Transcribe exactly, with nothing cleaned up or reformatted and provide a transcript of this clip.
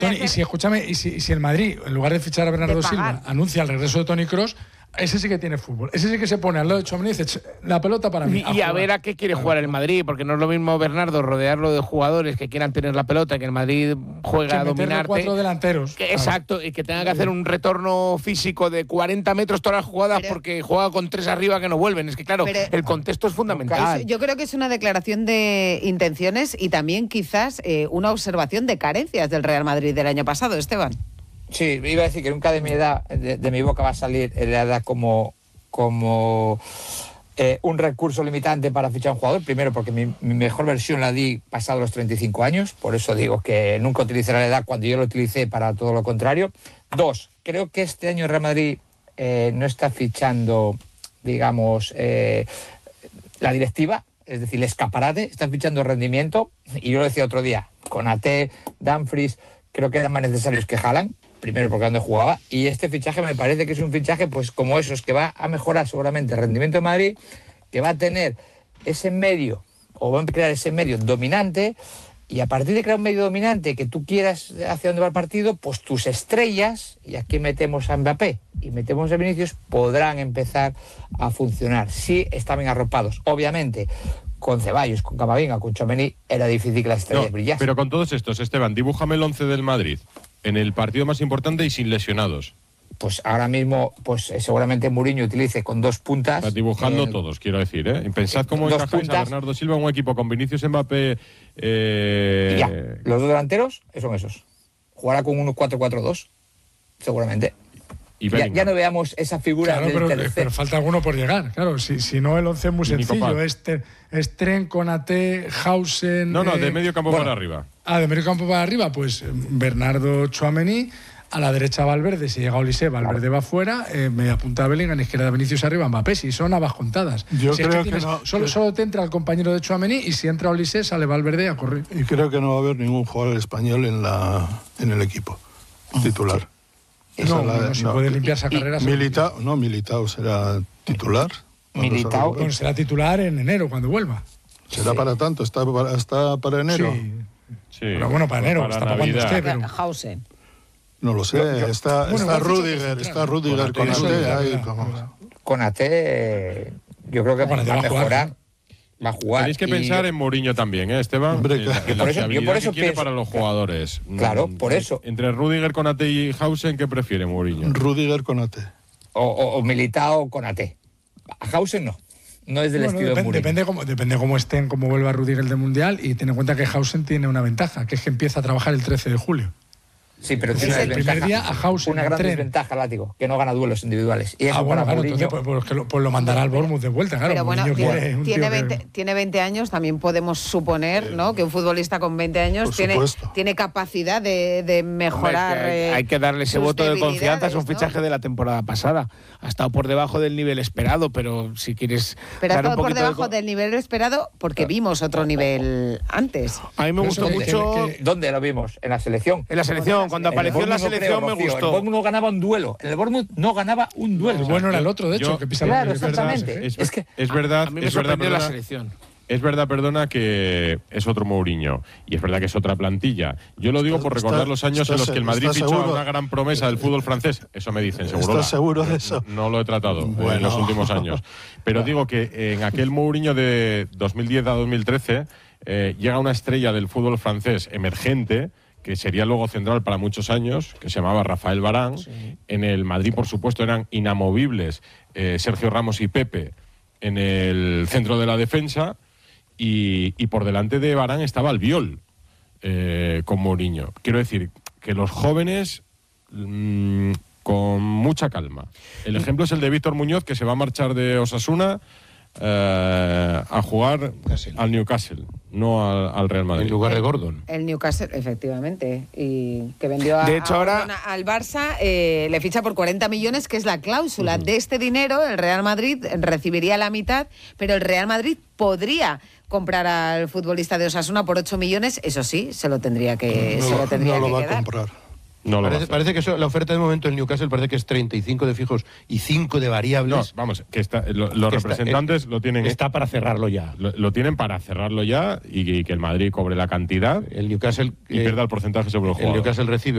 Tony, y si, escúchame, y si, y si el Madrid, en lugar de fichar a Bernardo Silva, anuncia el regreso de Toni Kroos, ese sí que tiene fútbol. Ese sí que se pone al lado de Tchouaméni y dice, la pelota para mí. Y a, y a ver a qué quiere jugar el Madrid, porque no es lo mismo, Bernardo, rodearlo de jugadores que quieran tener la pelota, que el Madrid juega a dominarte. cuatro delanteros. Que, exacto, y que tenga que hacer un retorno físico de cuarenta metros todas las jugadas pero, porque juega con tres arriba que no vuelven. Es que, claro, pero, el contexto es fundamental. Es, yo creo que es una declaración de intenciones y también quizás eh, una observación de carencias del Real Madrid del año pasado, Esteban. Sí, iba a decir que nunca de mi edad, de, de mi boca va a salir la edad como, como eh, un recurso limitante para fichar a un jugador. Primero, porque mi, mi mejor versión la di pasado los treinta y cinco años, por eso digo que nunca utilizaré la edad cuando yo lo utilicé para todo lo contrario. Dos, creo que este año el Real Madrid eh, no está fichando, digamos, eh, la directiva, es decir, el escaparate, está fichando rendimiento. Y yo lo decía otro día, Konaté, Dumfries, creo que eran más necesarios que Haaland. Primero porque donde jugaba, y este fichaje me parece que es un fichaje pues como esos, que va a mejorar seguramente el rendimiento de Madrid, que va a tener ese medio, o va a crear ese medio dominante, y a partir de crear un medio dominante que tú quieras hacia dónde va el partido, pues tus estrellas, y aquí metemos a Mbappé y metemos a Vinicius, podrán empezar a funcionar, si están bien arropados. Obviamente, con Ceballos, con Camavinga, con Tchouaméni, era difícil que las estrellas no, brillasen. Pero con todos estos, Esteban, dibújame el once del Madrid en el partido más importante y sin lesionados. Pues ahora mismo, pues seguramente Mourinho utilice con dos puntas. Está dibujando eh, todos, quiero decir, ¿eh? Pensad cómo encajáis puntas, a Bernardo Silva en un equipo con Vinicius, Mbappé. Eh... Ya, los dos delanteros son esos. Jugará con un cuatro cuatro dos, seguramente. Y ya, ya no veamos esa figura claro, del pero, tercer. pero falta alguno por llegar. Claro, si, si no, el once es muy sencillo. Es, es Tren, Konaté, Hausen. No, no, de eh, medio campo bueno, para arriba. Ah, de medio campo para arriba, pues Bernardo, Tchouaméni. A la derecha Valverde, si llega Olise, Valverde claro. va fuera, eh, media punta Bellingham, izquierda Vinicius arriba, Mbappé, si son habas contadas. Yo si creo es que, tienes, que no. Solo, que... solo te entra el compañero de Tchouaméni y si entra Olise sale Valverde a correr. Y creo que no va a haber ningún jugador español en, la, en el equipo titular. Sí. No, la, no, si no. puede limpiarse a carreras. Militao, no, Militao será titular. Militao bueno, será titular en enero cuando vuelva. Será sí. para tanto, está para, está para enero. Sí. sí. Pero bueno, para enero, para está para cuando esté. Pero... Hausen. No lo sé, yo, yo, está, bueno, está Rudiger, está Rudiger con Konaté ahí. Konaté, yo creo que bueno, va a mejorar, va a jugar. Tenéis que y... pensar en Mourinho también, ¿eh, Esteban? Hombre, en, claro. en la por eso, yo por eso que quiere pienso, para los jugadores. Claro, por eso. Entre Rudiger, Konaté y Hausen, ¿qué prefiere Mourinho? Rudiger, Konaté. O, o, o Militao, Konaté. A Hausen no. No es del bueno, estilo depende, de Mourinho. Depende cómo, depende cómo estén, cómo vuelva Rudiger del Mundial, y ten en cuenta que Hausen tiene una ventaja, que es que empieza a trabajar el trece de julio. Sí, pero tiene una el primer día a Hausen, una gran tren. desventaja, Látigo, que no gana duelos individuales. Y eso ah, bueno, para claro, Mourinho... entonces, pues, pues, lo, pues lo mandará al Bournemouth de vuelta, claro. Pero bueno, tiene, quiere, tiene, veinte, que... tiene veinte años, también podemos suponer, ¿no?, que un futbolista con veinte años tiene, tiene capacidad de, de mejorar. Hombre, es que hay, hay que darle ese voto de confianza, es un fichaje ¿no? de la temporada pasada. Ha estado por debajo del nivel esperado, pero si quieres. Pero ha estado por debajo de... del nivel esperado porque vimos otro nivel antes. A mí me gustó que, mucho. Que, que, ¿Dónde lo vimos? En la selección. En la selección, cuando en apareció en la selección creo, me gustó. El Bournemouth no ganaba un duelo. El Bournemouth no ganaba un duelo. El bueno era el otro, de hecho, yo, que pisaba. Claro, es exactamente. Verdad, es, es, que es verdad. A mí me es sorprendió verdad, la selección. Es verdad, perdona, que es otro Mourinho. Y es verdad que es otra plantilla. Yo lo digo por recordar está, los años en los que el Madrid fichó a una gran promesa del fútbol francés. Eso me dicen, seguro. ¿Estás seguro de eso? No, no lo he tratado bueno. en los últimos años. Pero digo que en aquel Mourinho de dos mil diez a dos mil trece eh, llega una estrella del fútbol francés emergente, que sería luego central para muchos años, que se llamaba Rafael Varane. Sí. En el Madrid, por supuesto, eran inamovibles eh, Sergio Ramos y Pepe en el centro de la defensa. Y, y por delante de Varane estaba Albiol eh, con Mourinho. Quiero decir que los jóvenes mmm, con mucha calma. El ejemplo es el de Víctor Muñoz, que se va a marchar de Osasuna eh, a jugar Newcastle. al Newcastle, no al, al Real Madrid. En lugar de Gordon. El Newcastle, efectivamente. Y que vendió a, de hecho, a ahora, al Barça, eh, le ficha por cuarenta millones, que es la cláusula. Uh-huh. De este dinero, el Real Madrid recibiría la mitad, pero el Real Madrid podría comprar al futbolista de Osasuna por ocho millones, eso sí, se lo tendría que, no, se lo tendría no que lo va quedar. a comprar. No lo parece, parece que eso, la oferta de momento en Newcastle parece que es treinta y cinco de fijos y cinco de variables. No, vamos, que está, lo, los que representantes está, lo tienen. Está para cerrarlo ya. Lo, lo tienen para cerrarlo ya y, y que el Madrid cobre la cantidad el Newcastle, y eh, pierda el porcentaje sobre el jugador. El Newcastle recibe